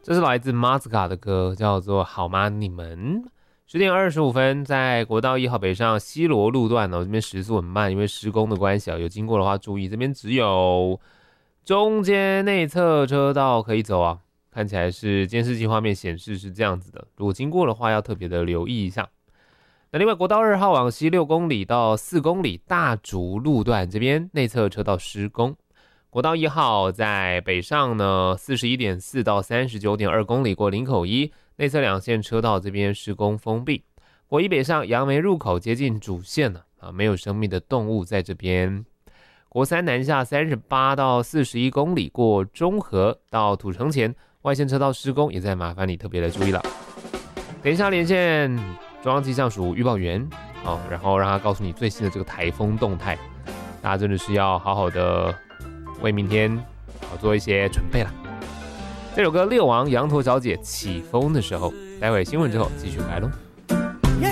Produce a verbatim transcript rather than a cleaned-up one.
这是来自马斯卡的歌，叫做《好吗你们》。十点二十五分，在国道一号北上西螺路段呢，这边时速很慢，因为施工的关系啊，有经过的话注意，这边只有中间内侧车道可以走啊。看起来是监视器画面显示是这样子的，如果经过的话要特别的留意一下。那另外国道二号往西六公里到四公里大竹路段这边内侧车道施工。国道一号在北上呢 四十一点四 到 三十九点二 公里过林口一，内侧两线车道这边施工封闭。国一北上杨梅入口接近主线了啊，没有生命的动物在这边。国三南下三十八到四十一公里过中和到土城前，外线车道施工，也在麻烦你特别的注意了。等一下连线中央气象署预报员，好，然后让他告诉你最新的这个台风动态。大家真的是要好好的为明天好做一些准备了。这首歌《六王羊驼小姐》起风的时候，待会新闻之后继续来咯。